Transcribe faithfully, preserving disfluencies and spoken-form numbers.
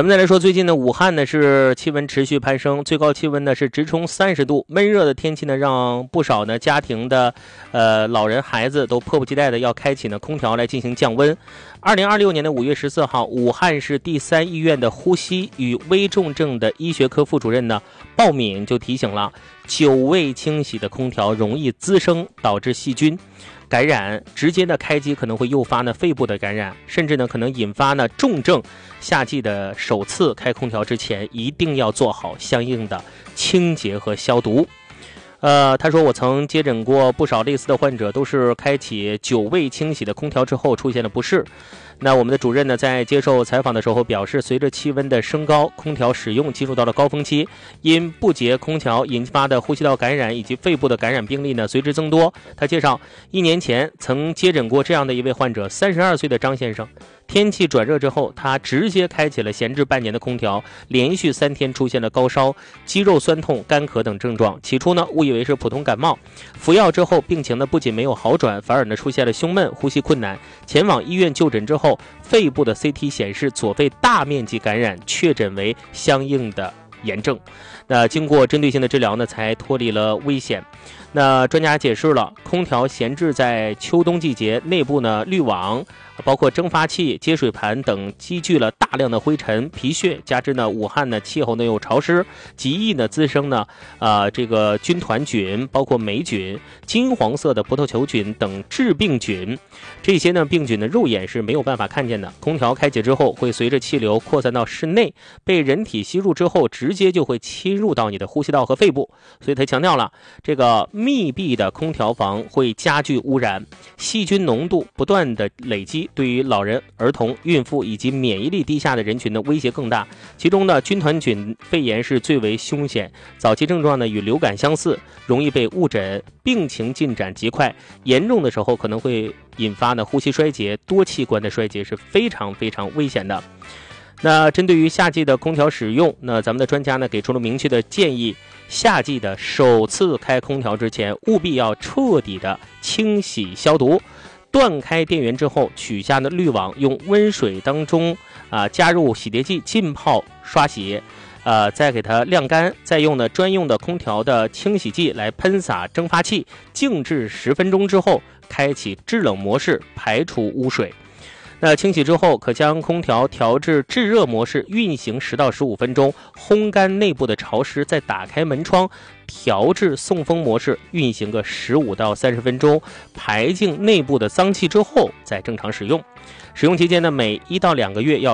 咱们再来说，最近呢，武汉呢是气温持续攀升，最高气温呢是直冲三十度，闷热的天气呢让不少呢家庭的呃老人孩子都迫不及待的要开启呢空调来进行降温。二零二六年的五月十四号，武汉市第三医院的呼吸与危重症的医学科副主任呢鲍敏就提醒了，久未清洗的空调容易滋生，导致细菌感染，直接的开机可能会诱发呢肺部的感染，甚至呢可能引发呢重症。夏季的首次开空调之前，一定要做好相应的清洁和消毒。呃，他说我曾接诊过不少类似的患者，都是开启久未清洗的空调之后出现了不适。那我们的主任呢，在接受采访的时候表示，随着气温的升高，空调使用进入到了高峰期，因不洁空调引发的呼吸道感染以及肺部的感染病例呢随之增多。他介绍，一年前曾接诊过这样的一位患者，三十二岁的张先生。天气转热之后，他直接开启了闲置半年的空调，连续三天出现了高烧、肌肉酸痛、干咳等症状。起初呢，误以为是普通感冒，服药之后，病情呢不仅没有好转，反而呢出现了胸闷、呼吸困难。前往医院就诊之后，肺部的 C T 显示左肺大面积感染，确诊为相应的炎症。那经过针对性的治疗呢，才脱离了危险。那专家解释了，空调闲置在秋冬季节，内部呢滤网包括蒸发器、接水盘等积聚了大量的灰尘、皮屑，加之呢武汉呢气候呢又潮湿，极易呢滋生呢啊、呃、这个军团菌，包括霉菌、金黄色的葡萄球菌等致病菌。这些呢病菌的肉眼是没有办法看见的。空调开启之后，会随着气流扩散到室内，被人体吸入之后，直接就会侵入到你的呼吸道和肺部。所以他强调了，这个密闭的空调房会加剧污染，细菌浓度不断的累积，对于老人、儿童、孕妇以及免疫力低下的人群的威胁更大。其中呢，军团菌肺炎是最为凶险，早期症状呢与流感相似，容易被误诊，病情进展极快，严重的时候可能会引发呢呼吸衰竭、多器官的衰竭，是非常非常危险的。那针对于夏季的空调使用，那咱们的专家呢给出了明确的建议，夏季的首次开空调之前，务必要彻底的清洗消毒。断开电源之后，取下的滤网，用温水当中啊、呃、加入洗涤剂浸泡刷洗，呃再给它晾干，再用呢专用的空调的清洗剂来喷洒蒸发器，静置十分钟之后，开启制冷模式，排除污水。那清洗之后，可将空调调至制热模式，运行十到十五分钟，烘干内部的潮湿，再打开门窗，调至送风模式，运行个十五到三十分钟，排净内部的脏气之后，再正常使用。使用期间呢，每一到两个月要